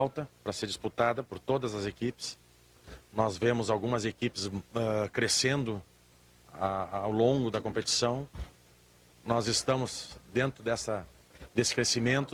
alta para ser disputada por todas as equipes. Nós vemos algumas equipes crescendo ao longo da competição. Nós estamos dentro desse crescimento.